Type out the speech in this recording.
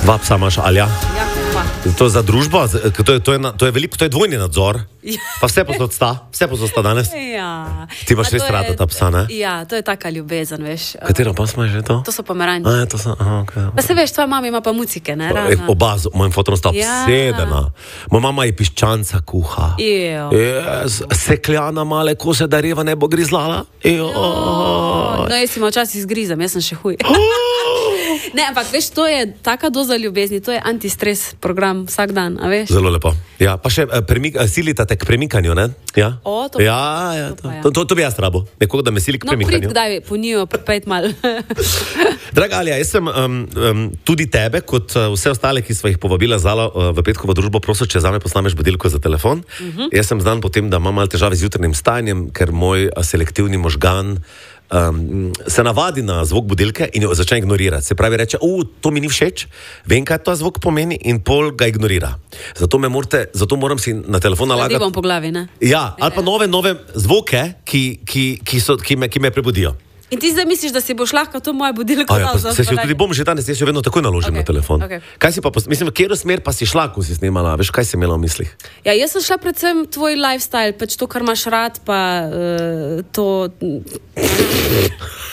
Dva psa imaš, Alja? Ja, pa. To je za družbo? To je veliko, to je dvojni nadzor. Ja. Pa vse posod sta danes? Ja. Ti imaš res rada ta psa, ne? Ja, to je taka ljubezen, veš. Katero pa smo že to? To so pomeranji. To so, okay. Pa se veš, tvoja mama ima pa mucike, ne? Oba, mojim fotom sta Ja. obsedena. Moja mama je piščanca kuha. Ejo. Sekljana male kose, da reva ne bo grizlala. No, jaz si ima včasih zgrizam, jaz sem še huj. Ne, ampak veš, to je taka doza ljubezni, to je antistres program vsak dan, a veš? Zelo lepo. Ja, pa še silita te k premikanju, ne? Ja, O, to ja, pa ja. to bi jaz rabo. Nekoga, da me sili k No, prid premikanju. kdaj po njo, pet mal. Draga Alja, jaz sem tudi tebe, kot vse ostale, ki sva jih povabila zala v petkovo družbo, prosil, če zame posnameš budilko za telefon. Jaz sem znan potem, da imam malo težave z jutrnim stanjem, ker moj selektivni možgan se navadi na zvok budilke in jo začne ignorirati. Se pravi, reče, to mi ni všeč, vem, kaj ta zvok pomeni in pol ga ignorira. Zato moram si na telefon nalagati. Divom po glavi, ne? Ja, ali pa nove zvoke, ki me prebudijo. In ti zdaj misliš, da si boš lahko to moje budilko Ja, dal za se si jo tudi bom že danes, jaz jo vedno takoj naložim na telefon. okej. Kaj si pa, mislim, v katero smer pa si šla, ko si snemala, veš, kaj si imela v mislih? Ja, jaz sem šla predvsem tvoj lifestyle, pač to, kar imaš rad, pa to...